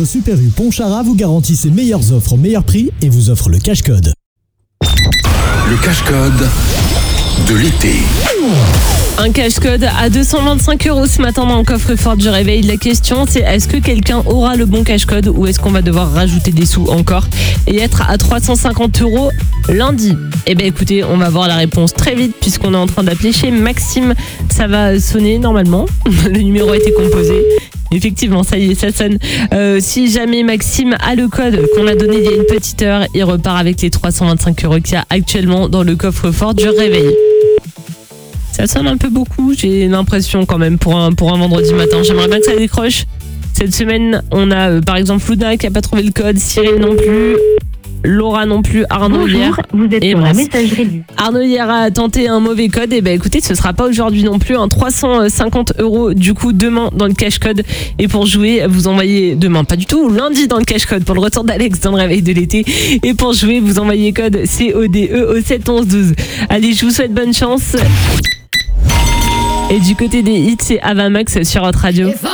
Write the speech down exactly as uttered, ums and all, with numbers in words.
Votre Super U Pontcharra vous garantit ses meilleures offres au meilleur prix et vous offre le cash code. Le cash code de l'été. Un cash code à deux cent vingt-cinq euros ce matin dans le coffre-fort du réveil. La question c'est, est-ce que quelqu'un aura le bon cash code ou est-ce qu'on va devoir rajouter des sous encore et être à trois cent cinquante euros lundi? Eh bien écoutez, on va voir la réponse très vite puisqu'on est en train d'appeler chez Maxime. Ça va sonner normalement, le numéro a été composé. Effectivement, ça y est, ça sonne. Euh, si jamais Maxime a le code qu'on a donné il y a une petite heure, il repart avec les trois cent vingt-cinq euros qu'il y a actuellement dans le coffre-fort du réveil. Ça sonne un peu beaucoup, j'ai l'impression quand même pour un, pour un vendredi matin. J'aimerais bien que ça décroche. Cette semaine, on a euh, par exemple Luna qui n'a pas trouvé le code, Cyril non plus, Laura non plus, Arnaud Bonjour, hier. vous êtes Et sur moi. la messagerie du... Arnaud hier a tenté un mauvais code, et ben écoutez, ce sera pas aujourd'hui non plus. Hein, trois cent cinquante euros du coup demain dans le cash code. Et pour jouer, vous envoyez demain, pas du tout, lundi dans le cash code pour le retour d'Alex dans le réveil de l'été. Et pour jouer, vous envoyez code C O D E au sept onze douze. Allez, je vous souhaite bonne chance. Et du côté des hits, c'est Avamax sur Hot Radio.